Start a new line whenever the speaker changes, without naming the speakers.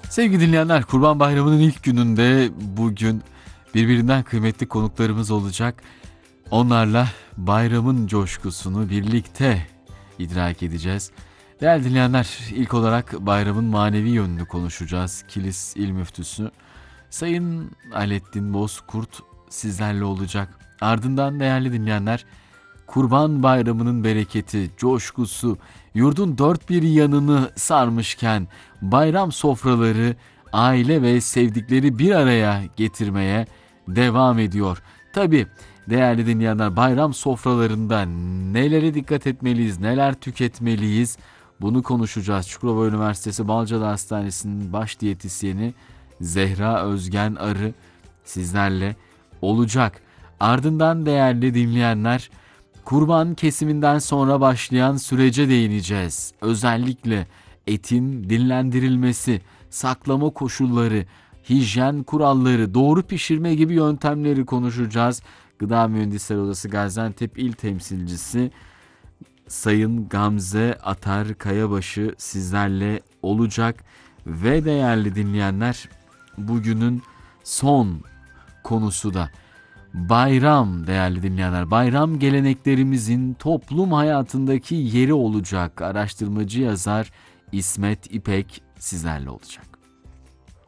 Sevgili dinleyenler, Kurban Bayramı'nın ilk gününde bugün birbirinden kıymetli konuklarımız olacak. Onlarla bayramın coşkusunu birlikte idrak edeceğiz. Değerli dinleyenler, ilk olarak bayramın manevi yönünü konuşacağız. Kilis İl Müftüsü Sayın Alettin Bozkurt sizlerle olacak. Ardından değerli dinleyenler, Kurban Bayramı'nın bereketi, coşkusu, yurdun dört bir yanını sarmışken bayram sofraları aile ve sevdikleri bir araya getirmeye devam ediyor. Tabi değerli dinleyenler, bayram sofralarında nelere dikkat etmeliyiz, neler tüketmeliyiz, bunu konuşacağız. Çukurova Üniversitesi Balcalı Hastanesi'nin baş diyetisyeni Zehra Özgen Arı sizlerle olacak. Ardından değerli dinleyenler, kurban kesiminden sonra başlayan sürece değineceğiz. Özellikle etin dinlendirilmesi, saklama koşulları, hijyen kuralları, doğru pişirme gibi yöntemleri konuşacağız. Gıda Mühendisleri Odası Gaziantep İl Temsilcisi Sayın Gamze Atar Kayabaşı sizlerle olacak. Ve değerli dinleyenler, bugünün son konusu da bayram değerli dinleyenler. Bayram geleneklerimizin toplum hayatındaki yeri olacak. Araştırmacı yazar İsmet İpek sizlerle olacak.